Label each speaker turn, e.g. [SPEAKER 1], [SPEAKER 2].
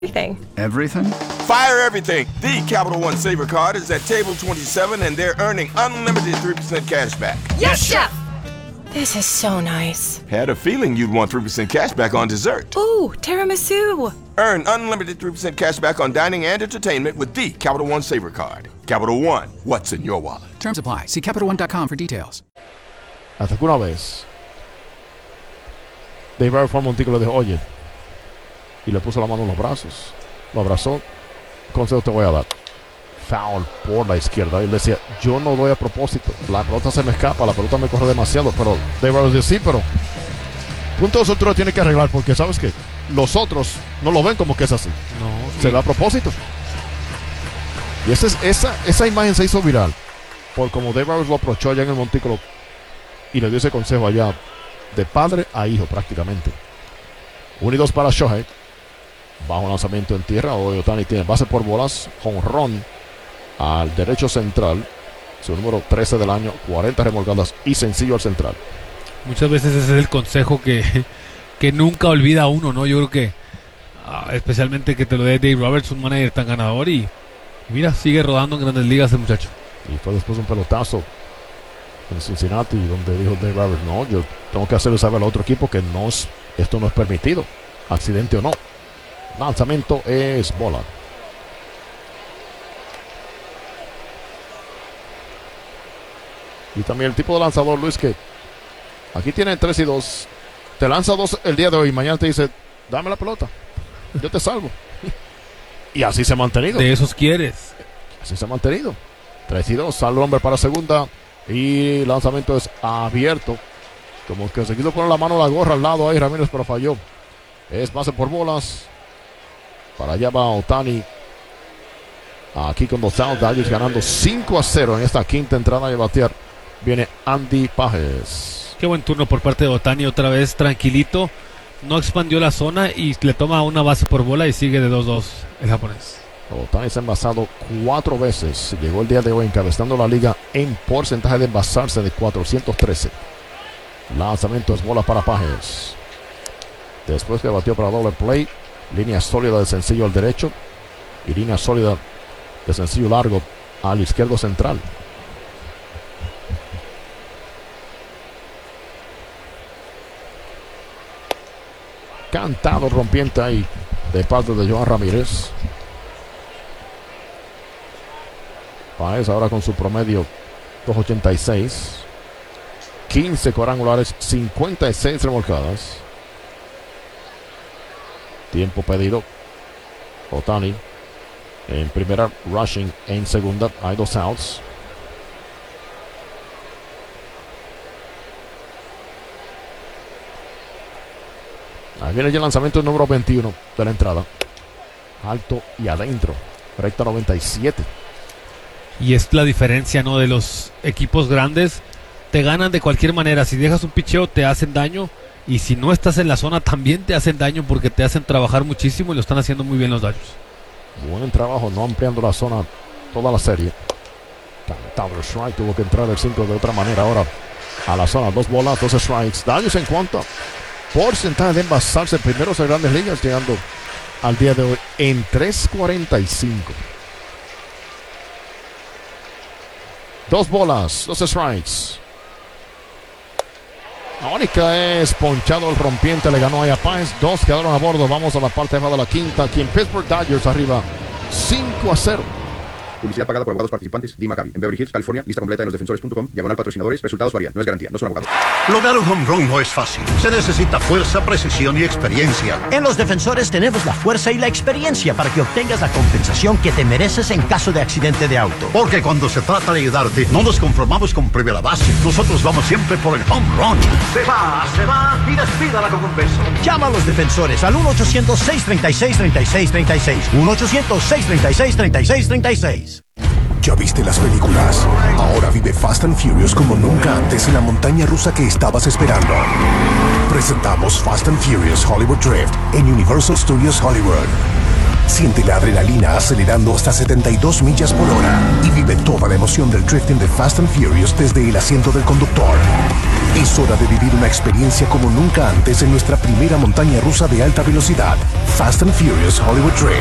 [SPEAKER 1] Everything.
[SPEAKER 2] Everything?
[SPEAKER 3] Fire everything. The Capital One Saver card is at table 27 and they're earning unlimited 3% cash back.
[SPEAKER 1] Yes, Chef! This is so nice.
[SPEAKER 3] Had a feeling you'd want 3% cash back on dessert.
[SPEAKER 1] Ooh, tiramisu.
[SPEAKER 3] Earn unlimited 3% cash back on dining and entertainment with the Capital One Saver card. Capital One, what's in your wallet?
[SPEAKER 2] Terms apply. See CapitalOne.com for details.
[SPEAKER 4] Hasta que una vez Dave Barber fue al montículo y le dijo, oye, y le puso la mano en los brazos, lo abrazó. Consejo te voy a dar: foul por la izquierda. Y él decía, yo no doy a propósito, la pelota se me escapa, la pelota me corre demasiado. Pero Dave Barber decía, sí, pero punto de soltura tiene que arreglar, porque sabes que los otros no lo ven como que es así. No, se da a propósito. Y esa imagen se hizo viral por como Dave Barber lo aprovechó allá en el montículo y le dio ese consejo allá, de padre a hijo prácticamente. 1-2 para Shohei. Bajo lanzamiento en tierra. Hoy Ohtani tiene base por bolas, jonrón al derecho central, su número 13 del año, 40 remolcadas y sencillo al central.
[SPEAKER 5] Muchas veces ese es el consejo que nunca olvida uno, ¿no? Yo creo que especialmente que te lo dé Dave Roberts, un manager tan ganador, y mira, sigue rodando en Grandes Ligas el muchacho.
[SPEAKER 4] Y fue después un pelotazo en Cincinnati donde dijo Dave Roberts, no, yo tengo que hacerle saber al otro equipo que esto no es permitido, accidente o no. Lanzamiento es bola. Y también el tipo de lanzador, Luis, que aquí tiene 3-2, te lanza 2 el día de hoy, mañana te dice, dame la pelota, yo te salvo. Y así se ha mantenido.
[SPEAKER 5] De esos quieres.
[SPEAKER 4] Así se ha mantenido. 3-2, sale el hombre para segunda y lanzamiento es abierto. Como que se quiso poner la mano a la gorra al lado ahí Ramírez, pero falló. Es base por bolas. Para allá va Ohtani. Aquí con los Dodgers ganando 5-0 en esta quinta entrada de batear. Viene Andy Pages.
[SPEAKER 5] Qué buen turno por parte de Ohtani, otra vez tranquilito. No expandió la zona y le toma una base por bola y sigue de 2-2 el japonés.
[SPEAKER 4] Ohtani se ha envasado 4 veces. Llegó el día de hoy encabezando la liga en porcentaje de envasarse de 413. Lanzamiento es bola para Pages. Después que batió para doble play, línea sólida de sencillo al derecho y línea sólida de sencillo largo al izquierdo central. Cantado rompiente ahí de parte de Johan Ramírez. Páez ahora con su promedio 2.86, 15 cuadrangulares, 56 remolcadas. Tiempo pedido. Ohtani en primera, rushing en segunda. Hay 2 outs. Ahí viene el lanzamiento número 21 de la entrada. Alto y adentro. Recta 97.
[SPEAKER 5] Y es la diferencia, ¿no? De los equipos grandes. Te ganan de cualquier manera. Si dejas un picheo te hacen daño. Y si no estás en la zona también te hacen daño, porque te hacen trabajar muchísimo y lo están haciendo muy bien los Dodgers.
[SPEAKER 4] Buen trabajo, no ampliando la zona toda la serie. Cantado el strike, tuvo que entrar el 5 de otra manera ahora a la zona. 2 bolas, 2 strikes. Dodgers en cuanto a porcentaje de envasarse primeros en Grandes Ligas, llegando al día de hoy en 3.45. 2 bolas, 2 strikes. La única es ponchado el rompiente, le ganó a Páez. 2 quedaron a bordo. Vamos a la parte baja de la quinta. Aquí en Pittsburgh, Dodgers arriba 5-0.
[SPEAKER 6] Publicidad pagada por abogados participantes. D. Maccabi, en Beverly Hills, California. Lista completa en losdefensores.com. /patrocinadores. Resultados varían. No es garantía. No son abogados.
[SPEAKER 7] Lograr un home run no es fácil. Se necesita fuerza, precisión y experiencia.
[SPEAKER 8] En Los Defensores tenemos la fuerza y la experiencia para que obtengas la compensación que te mereces en caso de accidente de auto.
[SPEAKER 7] Porque cuando se trata de ayudarte, no nos conformamos con primera base. Nosotros vamos siempre por el home run. Se va y despídala con un beso.
[SPEAKER 8] Llama a Los Defensores al 1-800-636-3636. 1-800-636-3636.
[SPEAKER 9] ¿Ya viste las películas? Ahora vive Fast and Furious como nunca antes en la montaña rusa que estabas esperando. Presentamos Fast and Furious Hollywood Drift en Universal Studios Hollywood. Siente la adrenalina acelerando hasta 72 millas por hora y vive toda la emoción del drifting de Fast and Furious desde el asiento del conductor. Es hora de vivir una experiencia como nunca antes en nuestra primera montaña rusa de alta velocidad, Fast and Furious Hollywood Drift.